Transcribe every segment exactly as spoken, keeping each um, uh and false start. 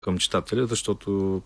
към читателя, защото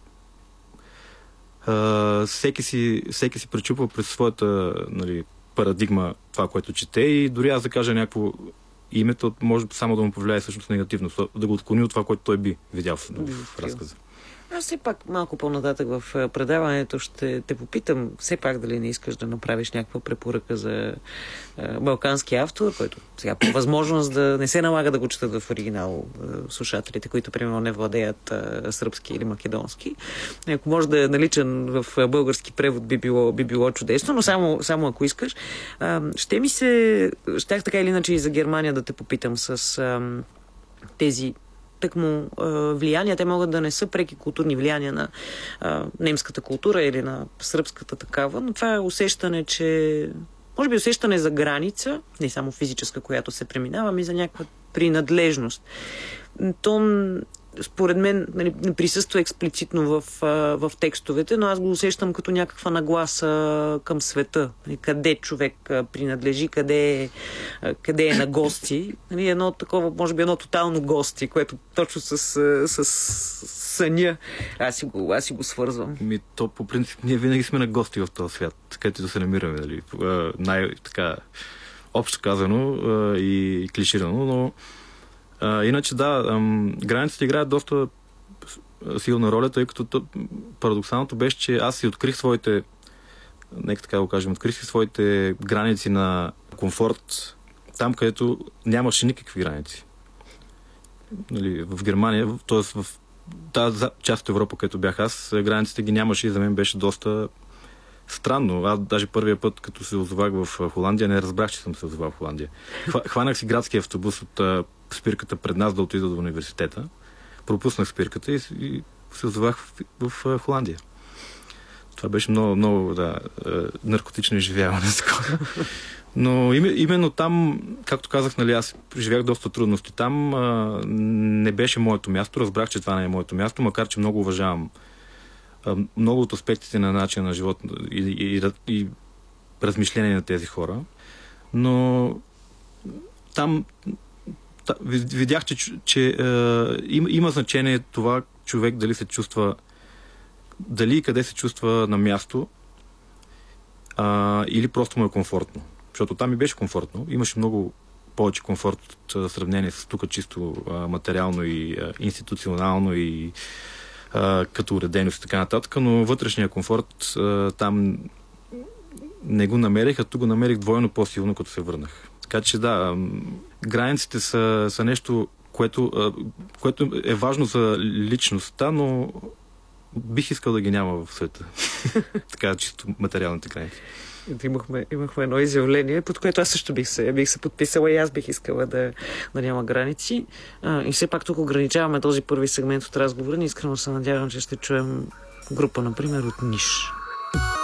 а, всеки, си, всеки си пречупва през своята, нали, парадигма това, което чете, и дори аз да кажа някакво името, може само да му повлияе всъщност негативно, да го отклони от това, което той би видял в, в разказа. Аз все пак малко по-нататък в предаването ще те попитам все пак дали не искаш да направиш някаква препоръка за а, балкански автор, който сега по възможност да не се налага да го четат в оригинал а, слушателите, които примерно не владеят а, сръбски или македонски. Ако може да е наличен в български превод, би било, би било чудесно, но само, само ако искаш. А, ще ми се... Щях така или иначе и за Германия да те попитам с а, тези тъкмо влияния. Те могат да не са преки културни влияния на а, немската култура или на сръбската такава, но това е усещане, че може би усещане за граница, не само физическа, която се преминава, ами за някаква принадлежност. То, според мен, нали, не присъства експлицитно в, в текстовете, но аз го усещам като някаква нагласа към света. Нали, къде човек принадлежи, къде е, къде е на гости. Нали, едно такова, може би едно тотално гости, което точно с, с, с съня аз си го, аз си го свързвам. Ми, то по принцип ние винаги сме на гости в този свят, където да се намираме. Нали. Най-така общо казано и клиширано, но А, иначе да, ам, границите играят доста силна роля, тъй като тъ, парадоксалното беше, че аз си открих своите, нека така го кажем, открих си своите граници на комфорт там, където нямаше никакви граници. Нали, в Германия, т.е. в тази част от Европа, където бях аз, границите ги нямаше и за мен беше доста странно. Аз даже първия път, като се озовах в Холандия, не разбрах, че съм се озовал в Холандия. Хванах си градски автобус от спирката пред нас да отида до университета. Пропуснах спирката и, и се озовах в, в Холандия. Това беше много, много да, наркотично изживяване. Но именно там, както казах, нали, аз живях доста трудности. Там а, не беше моето място. Разбрах, че това не е моето място, макар че много уважавам а, много от аспектите на начин на живот и, и, и, и размишления на тези хора. Но там та, видях, че, че е, има, има значение това човек дали се чувства, дали и къде се чувства на място, а, или просто му е комфортно. Защото там ми беше комфортно. Имаше много повече комфорт в сравнение с тук чисто а, материално и а, институционално и а, като уреденост и така нататък, но вътрешния комфорт а, там не го намерих, а тук го намерих двойно по-силно, като се върнах. Така че да, границите са, са нещо, което, а, което е важно за личността, но бих искал да ги няма в света. Така, чисто материалните граници. Имахме, имахме едно изявление, под което аз също бих се, бих се подписала и аз бих искала да, да няма граници. А, и все пак тук ограничаваме този първи сегмент от разговора. Искрено се надявам, че ще чуем група, например, от Ниш.